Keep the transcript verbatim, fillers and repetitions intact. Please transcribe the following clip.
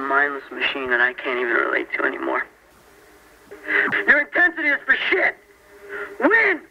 some mindless machine that I can't even relate to anymore. Your intensity is for shit. Win!